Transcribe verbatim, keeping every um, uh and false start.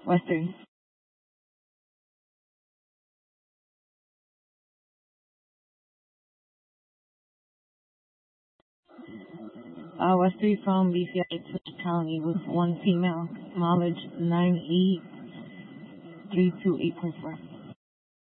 West three. Uh, West three from B C I to County with one female. Mileage nine E three two eight point four.